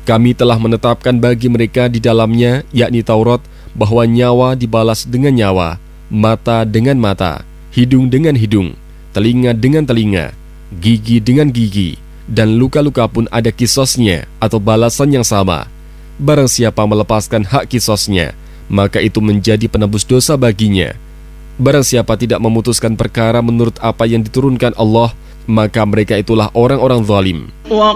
Kami telah menetapkan bagi mereka di dalamnya, yakni Taurat, bahwa nyawa dibalas dengan nyawa, mata dengan mata, hidung dengan hidung, telinga dengan telinga, gigi dengan gigi, dan luka-luka pun ada kisosnya atau balasan yang sama. Barang siapa melepaskan hak kisosnya, maka itu menjadi penebus dosa baginya. Barang siapa tidak memutuskan perkara menurut apa yang diturunkan Allah, maka mereka itulah orang-orang zalim.